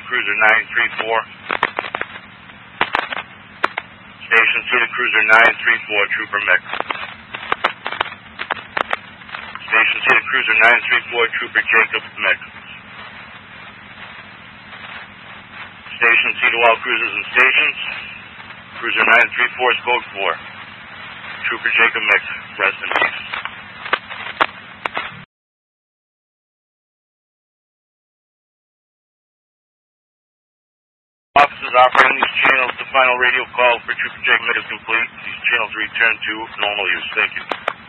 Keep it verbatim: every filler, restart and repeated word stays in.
Cruiser nine three four. Station C to Cruiser nine three four, Trooper Mick. Station C to Cruiser nine three four, Trooper Jacob Mick. Station C to all cruisers and stations. Cruiser nine three four is code four. Trooper Jacob Mick, rest in peace. Officers operating these channels, the final radio call for Trooper Jacob Mick is complete. These channels return to normal use. Thank you.